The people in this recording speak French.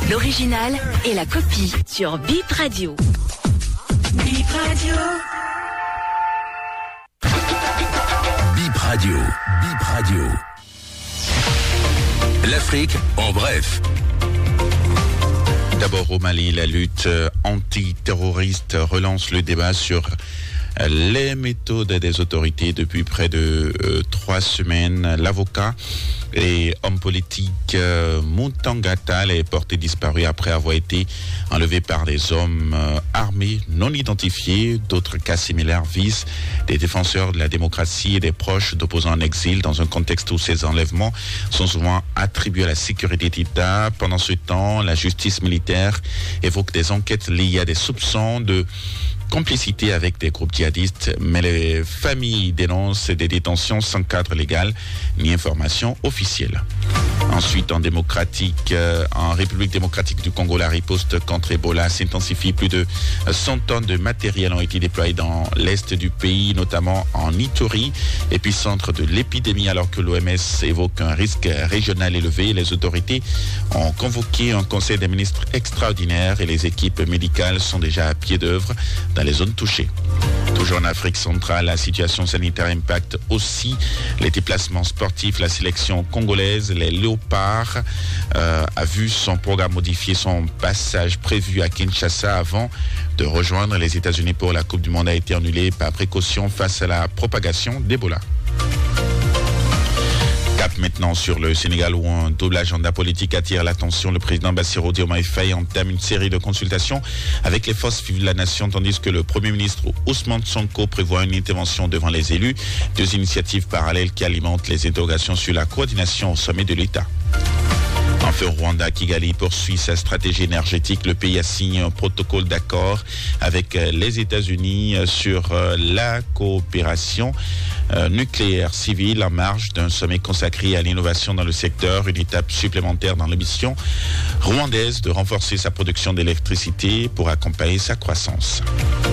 L'original et la copie sur Bip Radio. Bip Radio. Bip Radio. Bip Radio. L'Afrique en bref. D'abord au Mali, la lutte antiterroriste relance le débat sur les méthodes des autorités depuis près de 3 semaines. L'avocat et homme politique Moutanga Tall est porté disparu après avoir été enlevé par des hommes armés non identifiés. D'autres cas similaires visent des défenseurs de la démocratie et des proches d'opposants en exil dans un contexte où ces enlèvements sont souvent attribués à la sécurité d'État. Pendant ce temps, la justice militaire évoque des enquêtes liées à des soupçons de complicité avec des groupes djihadistes, mais les familles dénoncent des détentions sans cadre légal ni information officielle. Ensuite, en République démocratique du Congo, la riposte contre Ebola s'intensifie. Plus de 100 tonnes de matériel ont été déployés dans l'est du pays, notamment en Ituri, épicentre de l'épidémie, alors que l'OMS évoque un risque régional élevé. Les autorités ont convoqué un conseil des ministres extraordinaire et les équipes médicales sont déjà à pied d'œuvre dans les zones touchées. Toujours en Afrique centrale, la situation sanitaire impacte aussi les déplacements sportifs. La sélection congolaise, les Léopards, a vu son programme modifier. Son passage prévu à Kinshasa avant de rejoindre les États-Unis pour la Coupe du Monde a été annulé par précaution face à la propagation d'Ebola. Cap maintenant sur le Sénégal où un double agenda politique attire l'attention. Le président Bassirou Diomaye Faye entame une série de consultations avec les forces vives de la nation, tandis que le Premier ministre Ousmane Sonko prévoit une intervention devant les élus. 2 initiatives parallèles qui alimentent les interrogations sur la coordination au sommet de l'État. Enfin, Rwanda, Kigali poursuit sa stratégie énergétique. Le pays a signé un protocole d'accord avec les États-Unis sur la coopération nucléaire civile en marge d'un sommet consacré à l'innovation dans le secteur, une étape supplémentaire dans l'ambition rwandaise de renforcer sa production d'électricité pour accompagner sa croissance.